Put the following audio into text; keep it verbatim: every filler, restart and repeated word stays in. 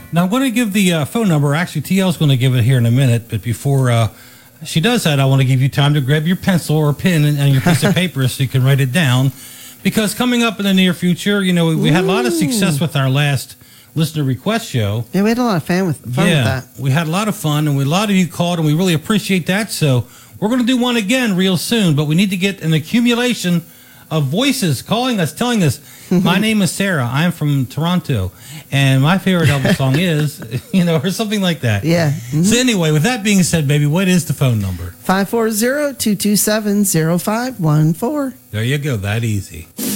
Now, I'm going to give the uh, phone number. Actually, T L's going to give it here in a minute. But before uh, she does that, I want to give you time to grab your pencil or pen and, and your piece of paper so you can write it down. Because coming up in the near future, you know, we, we had a lot of success with our last listener request show. Yeah, we had a lot of fun with, fun yeah, with that. We had a lot of fun, and we, a lot of you called, and we really appreciate that. So we're going to do one again real soon, but we need to get an accumulation of voices calling us, telling us, my name is Sarah, I'm from Toronto, and my favorite Elvis song is, you know, or something like that. Yeah. Mm-hmm. So anyway, with that being said, baby, what is the phone number? five four zero, two two seven, zero five one four. There you go, that easy.